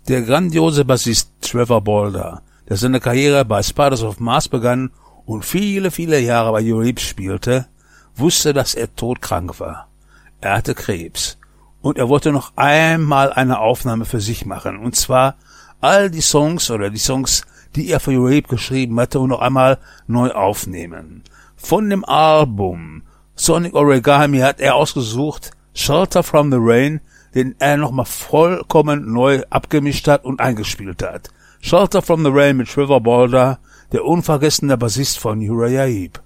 Der grandiose Bassist Trevor Bolder, der seine Karriere bei Spiders of Mars begann und viele, viele Jahre bei Uriah spielte, wusste, dass er todkrank war. Er hatte Krebs. Und er wollte noch einmal eine Aufnahme für sich machen. Und zwar all die Songs, die er für Uriah geschrieben hatte, und noch einmal neu aufnehmen. Von dem Album Sonic Origami hat er ausgesucht Shelter from the Rain, den er nochmal vollkommen neu abgemischt hat und eingespielt hat. Shelter from the Rain mit Trevor Bolder, der unvergessene Bassist von Uriah Heep.